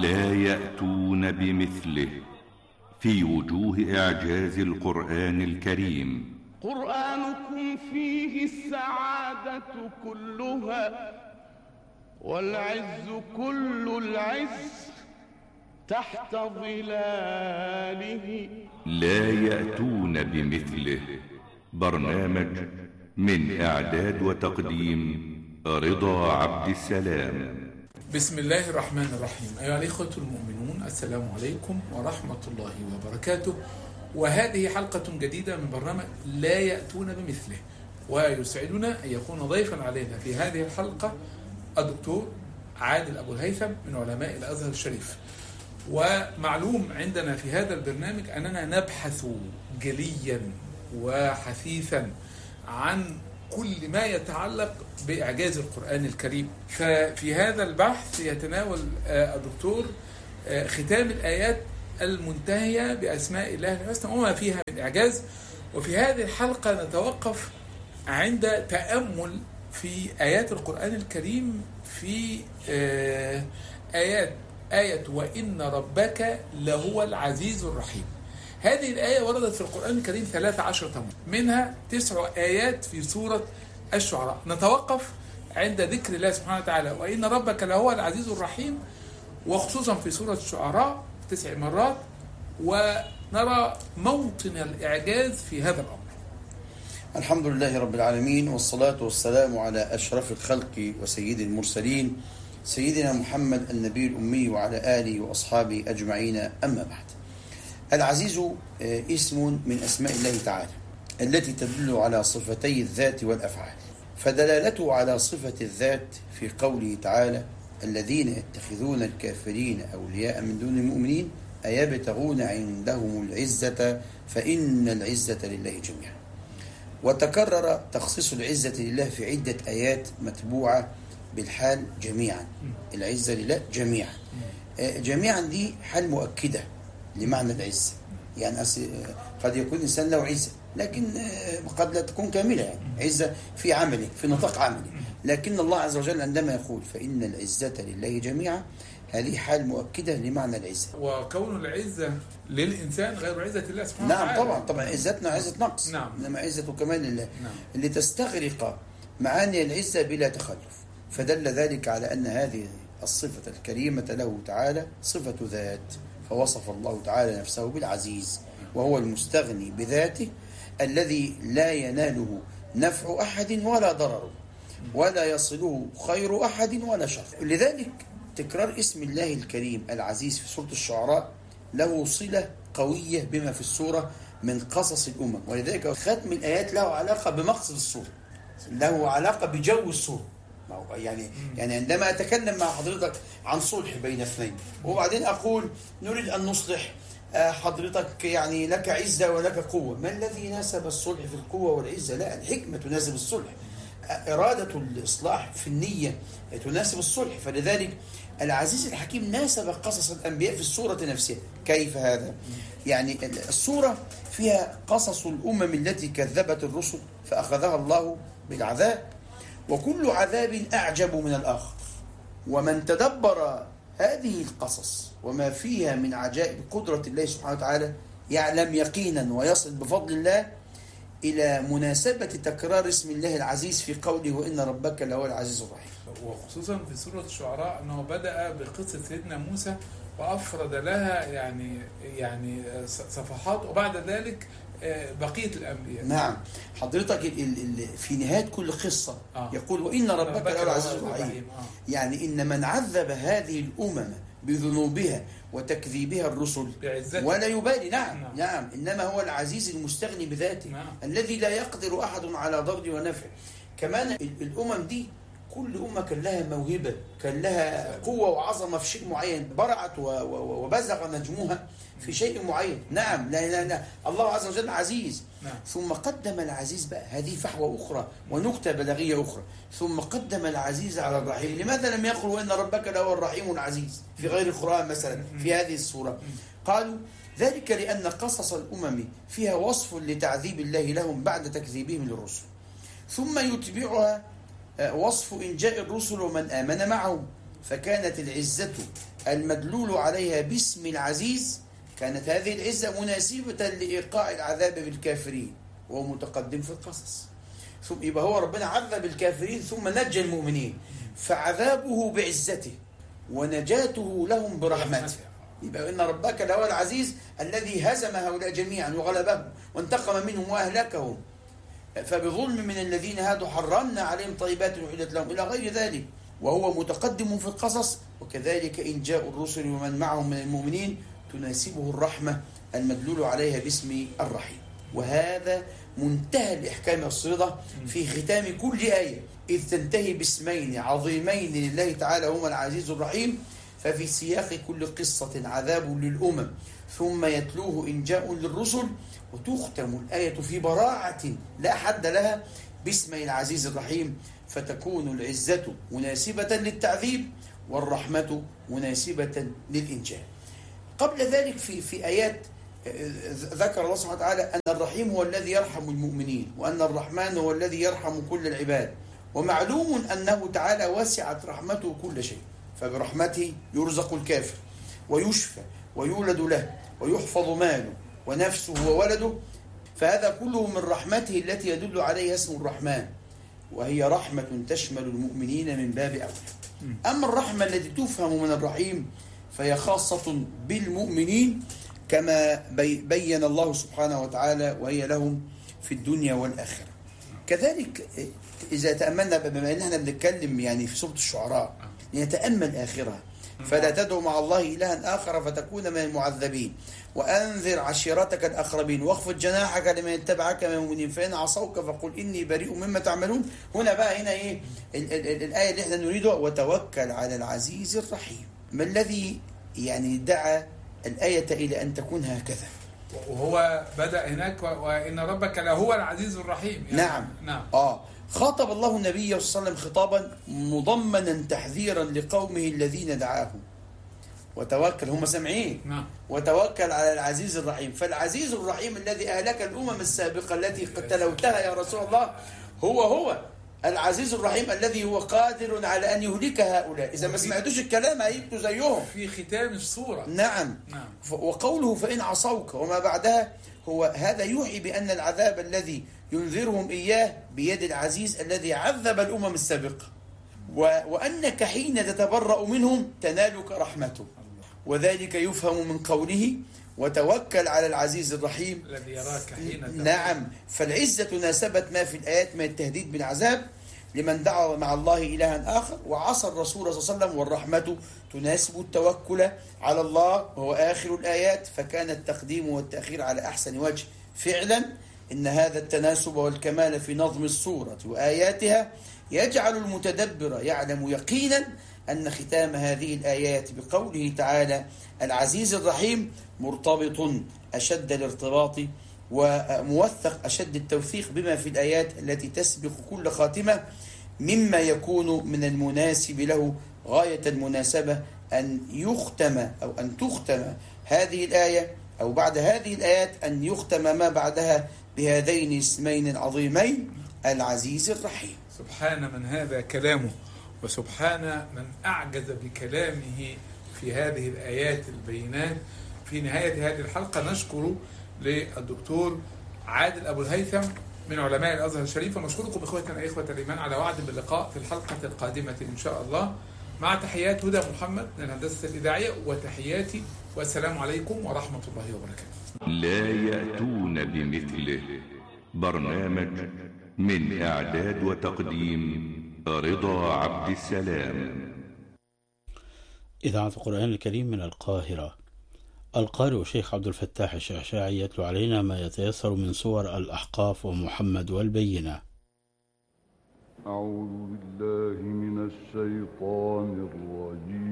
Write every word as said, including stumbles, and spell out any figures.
لا يأتون بمثله في وجوه إعجاز القرآن الكريم. قرآنكم فيه السعادة كلها والعز كل العز تحت ظلاله. لا يأتون بمثله. برنامج من إعداد وتقديم رضا عبد السلام. بسم الله الرحمن الرحيم. أيها الإخوة المؤمنون، السلام عليكم ورحمة الله وبركاته. وهذه حلقة جديدة من برنامج لا يأتون بمثله، ويسعدنا أن يكون ضيفا علينا في هذه الحلقة الدكتور عادل أبو الهيثم من علماء الأزهر الشريف. ومعلوم عندنا في هذا البرنامج أننا نبحث جليا وحثيثا عن كل ما يتعلق بإعجاز القرآن الكريم. ففي هذا البحث يتناول الدكتور ختام الآيات المنتهية بأسماء الله الحسنى وما فيها من إعجاز. وفي هذه الحلقة نتوقف عند تأمل في آيات القرآن الكريم في آيات آية وإن ربك لهو العزيز الرحيم. هذه الآية وردت في القرآن الكريم ثلاث عشرة مرة، منها تسع آيات في سورة الشعراء. نتوقف عند ذكر الله سبحانه وتعالى وإن ربك لهو العزيز الرحيم، وخصوصا في سورة الشعراء تسع مرات، ونرى موطن الإعجاز في هذا الأمر. الحمد لله رب العالمين، والصلاة والسلام على أشرف الخلق وسيد المرسلين سيدنا محمد النبي الأمي وعلى آله وأصحابه أجمعين. أما بعد، العزيز اسم من أسماء الله تعالى التي تدل على صفتي الذات والأفعال، فدلالته على صفة الذات في قوله تعالى الذين يتخذون الكافرين أولياء من دون المؤمنين أيبتغون عندهم العزة فإن العزة لله جميعا. وتكرر تخصيص العزة لله في عدة آيات متبوعة بالحال جميعا. العزة لله جميعا. جميعا دي حال مؤكدة لمعنى العزة، يعني قد يكون الإنسان له عزة لكن قد لا تكون كاملة، يعني عزة في عمله في نطاق عمله، لكن الله عز وجل عندما يقول فإن العزة لله جميعا هذه حال مؤكدة لمعنى العزة. وكون العزة للإنسان غير عزة الله سبحانه نعم وتعالى. طبعا طبعا عزتنا عزة نقص، نعم. إنما عزة كمال لله. نعم. اللي تستغرق معاني العزة بلا تخلف، فدل ذلك على أن هذه الصفة الكريمة له تعالى صفة ذات، فوصف الله تعالى نفسه بالعزيز، وهو المستغني بذاته الذي لا يناله نفع أحد ولا ضرر، ولا يصله خير أحد ولا شر. لذلك تكرار اسم الله الكريم العزيز في سورة الشعراء له صلة قوية بما في السورة من قصص الأمم، ولذلك ختم الآيات له علاقة بمقصد السورة، له علاقة بجو السورة. يعني يعني عندما أتكلم مع حضرتك عن صلح بين اثنين وبعدين أقول نريد أن نصلح، حضرتك يعني لك عزة ولك قوة، ما الذي ناسب الصلح في القوة والعزة؟ لا، الحكمة تناسب الصلح، إرادة الإصلاح في النية تناسب الصلح. فلذلك العزيز الحكيم ناسب قصص الأنبياء في السورة نفسها. كيف هذا؟ يعني السورة فيها قصص الأمم التي كذبت الرسل فأخذها الله بالعذاب، وكل عذاب أعجب من الآخر. ومن تدبر هذه القصص وما فيها من عجائب قدرة الله سبحانه وتعالى يعلم يقينا ويصل بفضل الله إلى مناسبة تكرار اسم الله العزيز في قوله وإن ربك لهو العزيز الرحيم. وخصوصا في سورة الشعراء أنه بدأ بقصة سيدنا موسى وأفرد لها يعني يعني صفحات، وبعد ذلك بقية الأنبياء. نعم حضرتك ال ال في نهاية كل قصة آه. يقول وإن ربك لهو العزيز الرحيم. آه. يعني إن من عذب هذه الأمم بذنوبها وتكذيبها الرسل ولا يبالي. نعم. نعم نعم إنما هو العزيز المستغني بذاته. نعم. الذي لا يقدر أحد على ضرر ونفع. كمان الأمم دي كل أمة كان لها موهبة، كان لها قوة وعظمة في شيء معين، برعت وبزغ نجمها في شيء معين. نعم لا لا لا الله عز وجل عزيز. نعم. ثم قدم العزيز بقى، هذه فحوى أخرى ونكتة بلاغية أخرى، ثم قدم العزيز على الرحيم. لماذا لم يقل وإن ربك لهو الرحيم العزيز في غير القرآن مثلا في هذه السورة؟ قالوا ذلك لأن قصص الأمم فيها وصف لتعذيب الله لهم بعد تكذيبهم للرسل، ثم يتبعها وصف إنجاء الرسل ومن آمن معهم، فكانت العزة المدلول عليها باسم العزيز كانت هذه العزة مناسبة لإيقاع العذاب بالكافرين، وهو متقدم في القصص. ثم يبقى هو ربنا عذب الكافرين ثم نجى المؤمنين، فعذابه بعزته ونجاته لهم برحمته. يبقى إن ربك لهو العزيز الذي هزم هؤلاء جميعا وغلبهم وانتقم منهم وأهلكهم. فبظلم من الذين هادوا حرمنا عليهم طيبات أحلت لهم إلى غير ذلك، وهو متقدم في القصص. وكذلك إن جاءوا الرسل ومن معهم من المؤمنين تناسبه الرحمة المدلول عليها باسم الرحيم. وهذا منتهى الإحكام والصيغة في ختام كل آية، إذ تنتهي باسمين عظيمين لله تعالى هما العزيز الرحيم، ففي سياق كل قصة عذاب للأمم ثم يتلوه إنجاء للرسل، وتختم الآية في براعة لا حد لها باسم العزيز الرحيم، فتكون العزة مناسبة للتعذيب والرحمة مناسبة للإنجاء. قبل ذلك في في آيات ذكر الله سبحانه وتعالى أن الرحيم هو الذي يرحم المؤمنين، وأن الرحمن هو الذي يرحم كل العباد. ومعلوم أنه تعالى وسعت رحمته كل شيء، فبرحمته يرزق الكافر ويشفى ويولد له ويحفظ ماله ونفسه وولده، فهذا كله من رحمته التي يدل عليها اسم الرحمن، وهي رحمة تشمل المؤمنين من باب أولى. أما الرحمة التي تفهم من الرحيم فهي خاصة بالمؤمنين كما بين الله سبحانه وتعالى، وهي لهم في الدنيا والآخرة. كذلك إذا تأملنا، بما أننا بنتكلم يعني في سورة الشعراء، نتأمل آخرها، فلا تدعو مع الله إلها آخر فتكون من المعذبين، وأنذر عشيرتك الأقربين، واخفض جناحك لمن يتبعك من المؤمنين، فإن عصوك فقل إني بريء مما تعملون. هنا بقى هنا إيه ال ال ال الآية اللي احنا نريدها، وتوكل على العزيز الرحيم. ما الذي يعني دعا الآية إلى أن تكون هكذا؟ وهو بدأ هناك وإن ربك لهو العزيز الرحيم يعني. نعم نعم آه خاطب الله النبي صلى الله عليه وسلم خطابا مضمنا تحذيرا لقومه الذين دعاهم، وتوكل، هم سمعين، نعم، وتوكل على العزيز الرحيم. فالعزيز الرحيم الذي أهلك الأمم السابقة التي قد تلوتها يا رسول الله هو هو العزيز الرحيم الذي هو قادر على أن يهلك هؤلاء. إذا ما سمعتوش الكلام هيبتوا زيهم في ختام السورة. نعم, نعم. وقوله فإن عصوك وما بعدها، هو هذا يوحي بأن العذاب الذي ينذرهم إياه بيد العزيز الذي عذب الأمم السابقة، وأنك حين تتبرأ منهم تنالك رحمته. وذلك يفهم من قوله وتوكل على العزيز الرحيم الذي يراك حين. نعم. فالعزة ناسبت ما في الآيات من التهديد بالعذاب لمن دعا مع الله إلها آخر وعصى الرسول صلى الله عليه وسلم، والرحمة تناسب التوكل على الله وهو آخر الآيات، فكان التقديم والتأخير على أحسن وجه. فعلا إن هذا التناسب والكمال في نظم السورة وآياتها يجعل المتدبر يعلم يقينا أن ختام هذه الآيات بقوله تعالى العزيز الرحيم مرتبط أشد الارتباط وموثق أشد التوثيق بما في الآيات التي تسبق كل خاتمة، مما يكون من المناسب له غاية المناسبة أن يختم أو أن تختم هذه الآية، أو بعد هذه الآيات أن يختم ما بعدها بهذين الاسمين العظيمين العزيز الرحيم. سبحان من هذا كلامه، وسبحان من أعجز بكلامه في هذه الآيات البينات. في نهاية هذه الحلقة نشكر للدكتور عادل أبو الهيثم من علماء الأزهر الشريف، ونشكركم إخوتنا إخوة الإيمان على وعد باللقاء في الحلقة القادمة إن شاء الله، مع تحيات هدى محمد من الهندسة الإذاعية وتحياتي، والسلام عليكم ورحمة الله وبركاته. لا يأتون بمثله. برنامج من إعداد وتقديم رضا عبد السلام. إذاعة القرآن الكريم من القاهرة. القارئ الشيخ عبد الفتاح الشعشاعي يتلو علينا ما يتيسر من سور الأحقاف ومحمد والبينة. أعوذ بالله من الشيطان الرجيم.